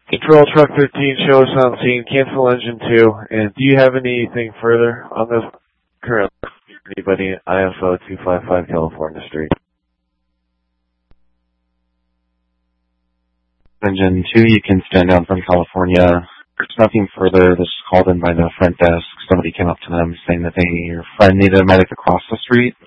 Control Truck 13, show us on scene, cancel engine 2, and do you have anything further on this current anybody IFO 255 California Street? Engine 2, you can stand down from California. There's nothing further. This was called in by the front desk. Somebody came up to them saying that your friend needed a medic across the street.